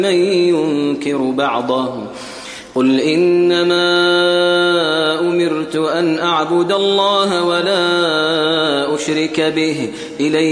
من ينكر بعضه قل إنما أمرت أن أعبد الله ولا أشرك به إليه